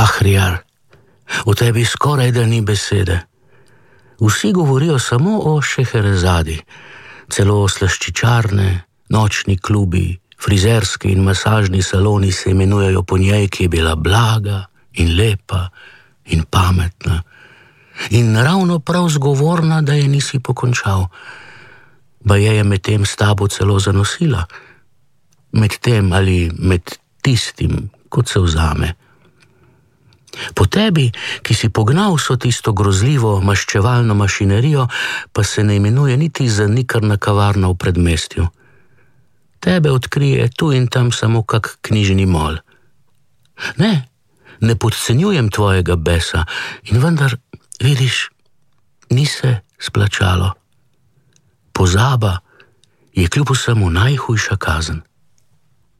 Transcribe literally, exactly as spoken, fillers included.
Šahrijar, v tebi skoraj da ni besede. Vsi govorijo samo o Šeherezadi, celo slaščičarne, nočni klubi, frizerski in masažni saloni se imenujejo po njej, ki je bila blaga in lepa in pametna in ravno prav zgovorna, da je nisi pokončal. Baje je med tem s tabo celo zanosila, med tem ali med tistim, kot se vzame. Po tebi, ki si pognal so tisto grozljivo maščevalno mašinerijo, pa se ne imenuje niti zanikrna kavarna v predmestju. Tebe odkrije tu in tam samo kak knjižni mol. Ne, ne podcenjujem tvojega besa in vendar, vidiš, ni se splačalo. Pozaba je kljub vsemu najhujša kazen.